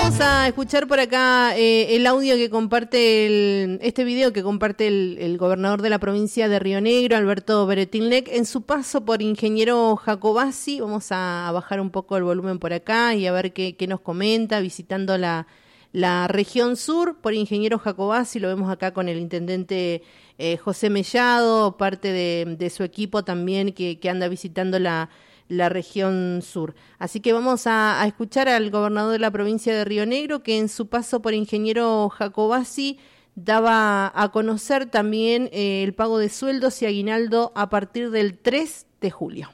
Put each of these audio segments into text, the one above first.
Vamos a escuchar por acá el audio que comparte este video que comparte el gobernador de la provincia de Río Negro, Alberto Beretilnec, en su paso por Ingeniero Jacobacci. Vamos a bajar un poco el volumen por acá y a ver qué nos comenta, visitando la región sur por Ingeniero Jacobacci. Lo vemos acá con el intendente José Mellado, parte de su equipo también que anda visitando la región sur. Así que vamos a escuchar al gobernador de la provincia de Río Negro, que en su paso por Ingeniero Jacobacci daba a conocer también el pago de sueldos y aguinaldo a partir del 3 de julio.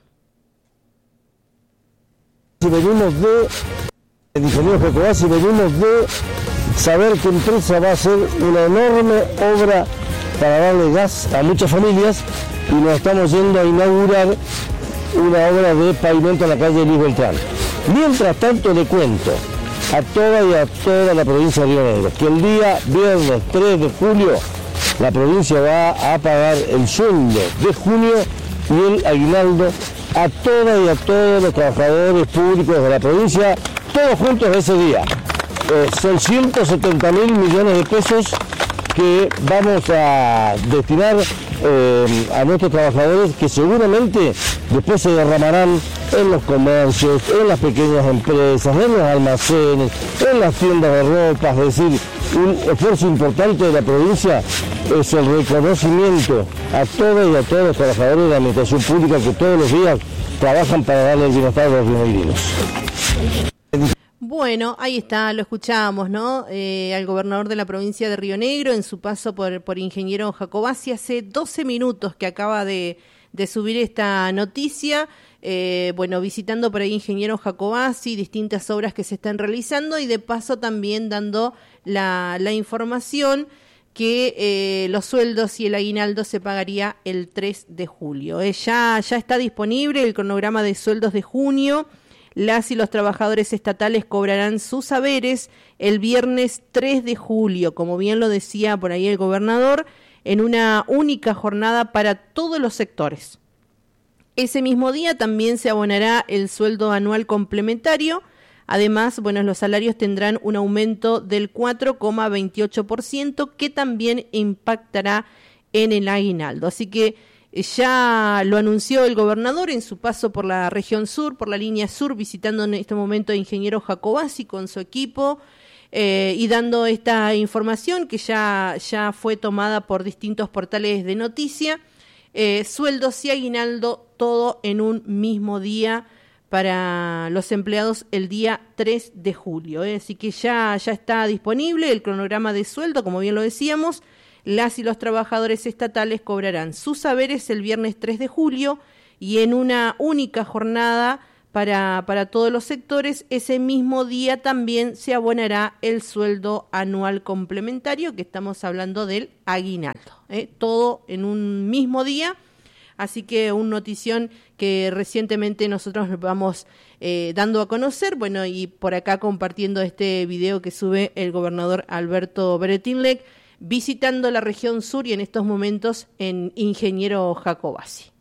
Si venimos el ingeniero Jacobacci, venimos de saber que Empresa va a hacer una enorme obra para darle gas a muchas familias y nos estamos yendo a inaugurar una obra de pavimento en la calle Luis Beltrán. Mientras tanto le cuento a toda la provincia de Río Negro que el día viernes 3 de julio la provincia va a pagar el sueldo de junio y el aguinaldo a todos los trabajadores públicos de la provincia, todos juntos ese día. Son 170.000 millones de pesos que vamos a destinar a nuestros trabajadores, que seguramente después se derramarán en los comercios, en las pequeñas empresas, en los almacenes, en las tiendas de ropa. Es decir, un esfuerzo importante de la provincia es el reconocimiento a todos y a todos los trabajadores de la administración pública que todos los días trabajan para darle el bienestar a los rionegrinos. Bueno, ahí está, lo escuchábamos, ¿no? Al gobernador de la provincia de Río Negro en su paso por Ingeniero Jacobacci hace 12 minutos que acaba de subir esta noticia. Bueno, visitando por ahí Ingeniero Jacobacci, distintas obras que se están realizando y de paso también dando la información que los sueldos y el aguinaldo se pagaría el 3 de julio. Ya está disponible el cronograma de sueldos de junio. Las y los trabajadores estatales cobrarán sus haberes el viernes 3 de julio, como bien lo decía por ahí el gobernador, en una única jornada para todos los sectores. Ese mismo día también se abonará el sueldo anual complementario. Además, los salarios tendrán un aumento del 4,28% que también impactará en el aguinaldo. Así que ya lo anunció el gobernador en su paso por la región sur, por la línea sur, visitando en este momento a Ingeniero Jacobacci con su equipo y dando esta información que ya fue tomada por distintos portales de noticia. Sueldos y aguinaldo, todo en un mismo día para los empleados el día 3 de julio. Así que ya está disponible el cronograma de sueldo, como bien lo decíamos. Las y los trabajadores estatales cobrarán sus haberes el viernes 3 de julio y en una única jornada para todos los sectores. Ese mismo día también se abonará el sueldo anual complementario, que estamos hablando del aguinaldo. Todo en un mismo día. Así que una notición que recientemente nosotros nos vamos dando a conocer, y por acá compartiendo este video que sube el gobernador Alberto Beretilnec, visitando la región sur y en estos momentos en Ingeniero Jacobacci.